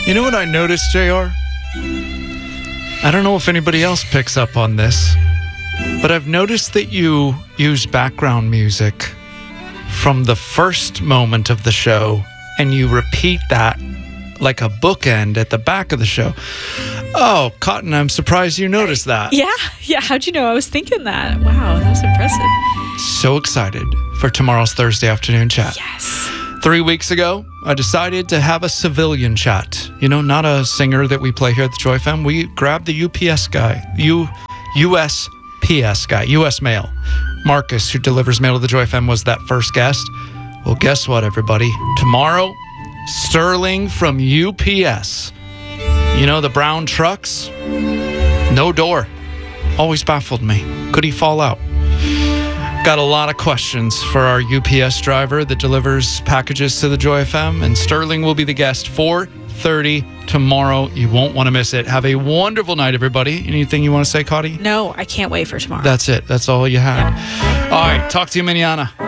You know what I noticed, JR? I don't know if anybody else picks up on this, but I've noticed that you use background music from the first moment of the show, and you repeat that like a bookend at the back of the show. Oh, Cotton, I'm surprised you noticed that. Yeah. How'd you know I was thinking that? Wow, that was impressive. So excited for tomorrow's Thursday afternoon chat. Yes. 3 weeks ago, I decided to have a civilian chat. You know, not a singer that we play here at the Joy FM. We grabbed the UPS guy, USPS guy, US mail. Marcus, who delivers mail to the Joy FM, was that first guest. Well, guess what, everybody? Tomorrow, Sterling from UPS. You know, the brown trucks? No door. Always baffled me. Could he fall out? Got a lot of questions for our UPS driver that delivers packages to the Joy FM, and Sterling will be the guest 4:30 tomorrow. You won't want to miss it. Have a wonderful night, everybody. Anything you want to say, Cotty? No, I can't wait for tomorrow. That's it. That's all you have. All right. Talk to you, manana.